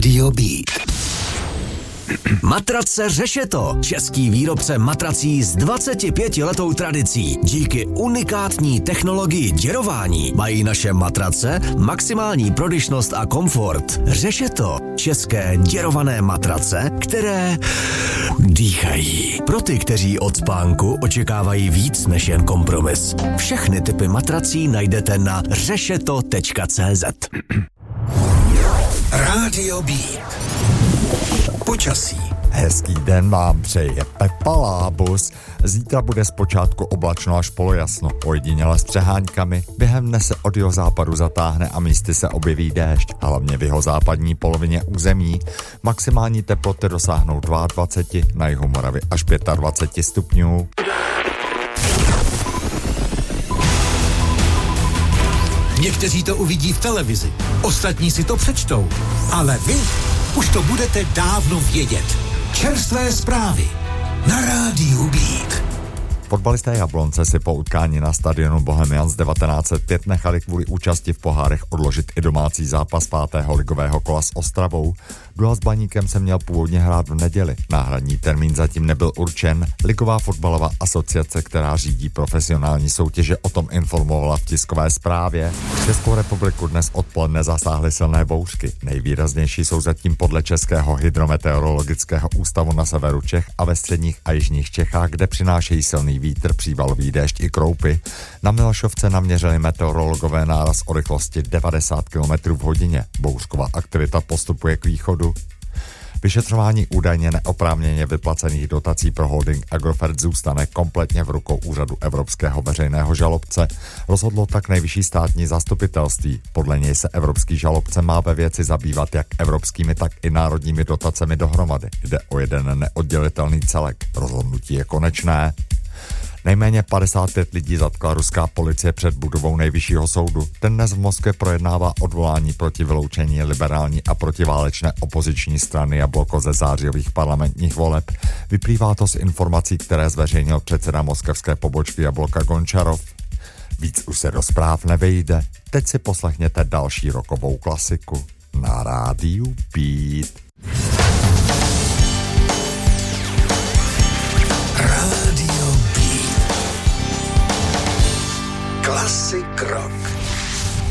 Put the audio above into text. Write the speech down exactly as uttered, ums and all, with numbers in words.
Rádio Beat. Matrace Řešeto, český výrobce matrací s dvacetipětiletou tradicí. Díky unikátní technologii děrování mají naše matrace maximální prodyšnost a komfort. Řešeto, české děrované matrace, které dýchají. Pro ty, kteří od spánku očekávají víc než jen kompromis. Všechny typy matrací najdete na řešeto tečka cé zet. Rádio Beat. Počasí. Hezký den vám přeje Pepa Lábus. Zítra bude zpočátku oblačno až polojasno, ojediněle s přehánkami. Během dne se od jihozápadu zatáhne a místy se objeví déšť, hlavně v jihozápadní polovině území. Maximální teploty dosáhnou dvacet dva, na jihu Moravy až dvacet pět stupňů. Někteří to uvidí v televizi, ostatní si to přečtou, ale vy už to budete dávno vědět. Čerstvé zprávy na Rádiu Beat. Fotbalisté Jablonce si po utkání na stadionu Bohemians devatenáct set pět nechali kvůli účasti v pohárech odložit i domácí zápas pátého ligového kola s Ostravou. Duel s Baníkem se měl původně hrát v neděli. Náhradní termín zatím nebyl určen. Ligová fotbalová asociace, která řídí profesionální soutěže, o tom informovala v tiskové zprávě. Českou republiku dnes odpoledne zasáhly silné bouřky. Nejvýraznější jsou zatím podle Českého hydrometeorologického ústavu na severu Čech a ve středních a jižních Čechách, kde přinášejí silný vítr, přívalový déšť i kroupy. Na Milošovce naměřili meteorologové náraz o rychlosti devadesát kilometrů v hodině. Bouřková aktivita postupuje k východu. Vyšetřování údajně neoprávněně vyplacených dotací pro holding Agrofert zůstane kompletně v rukou úřadu Evropského veřejného žalobce. Rozhodlo tak nejvyšší státní zastupitelství. Podle něj se evropský žalobce má ve věci zabývat jak evropskými, tak i národními dotacemi dohromady. Jde o jeden neoddělitelný celek. Rozhodnutí je konečné. Nejméně padesát pět lidí zatkla ruská policie před budovou nejvyššího soudu. Ten dnes v Moskvě projednává odvolání proti vyloučení liberální a protiválečné opoziční strany Jabloko ze zářijových parlamentních voleb. Vyplývá to z informací, které zveřejnil předseda moskevské pobočky Jabloka Gončarov. Víc už se do zpráv nevejde. Teď si poslechněte další rokovou klasiku na Rádiu Beat.